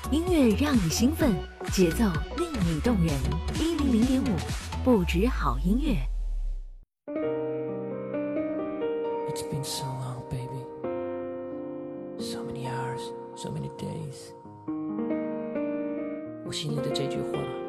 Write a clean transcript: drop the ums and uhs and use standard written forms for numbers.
音乐让你兴奋，节奏令你动人。100.5，不止好音乐。 It's been so long, baby. So many hours, so many days. 我心里的这句话